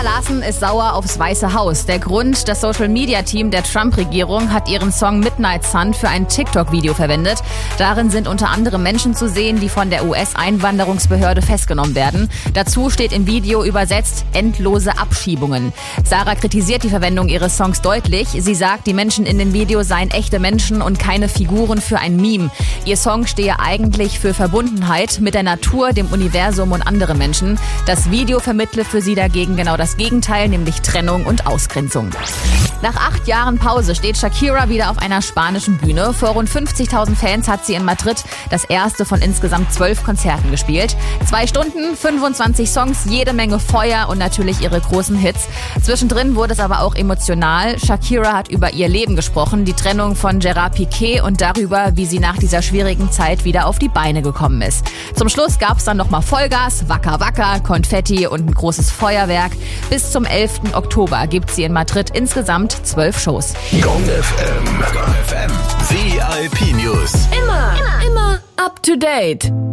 Larson ist sauer aufs Weiße Haus. Der Grund, das Social-Media-Team der Trump-Regierung hat ihren Song Midnight Sun für ein TikTok-Video verwendet. Darin sind unter anderem Menschen zu sehen, die von der US-Einwanderungsbehörde festgenommen werden. Dazu steht im Video übersetzt endlose Abschiebungen. Sarah kritisiert die Verwendung ihres Songs deutlich. Sie sagt, die Menschen in den Videos seien echte Menschen und keine Figuren für ein Meme. Ihr Song stehe eigentlich für Verbundenheit mit der Natur, dem Universum und anderen Menschen. Das Video vermittle für sie dagegen genau das Gegenteil, nämlich Trennung und Ausgrenzung. Nach 8 Jahren Pause steht Shakira wieder auf einer spanischen Bühne. Vor rund 50.000 Fans hat sie in Madrid das erste von insgesamt 12 Konzerten gespielt. 2 Stunden, 25 Songs, jede Menge Feuer und natürlich ihre großen Hits. Zwischendrin wurde es aber auch emotional. Shakira hat über ihr Leben gesprochen, die Trennung von Gerard Piqué und darüber, wie sie nach dieser schwierigen Zeit wieder auf die Beine gekommen ist. Zum Schluss gab es dann nochmal Vollgas, Wacker Wacker, Konfetti und ein großes Feuerwerk. Bis zum 11. Oktober gibt sie in Madrid insgesamt 12 Shows. Gong FM. VIP News. Immer up to date.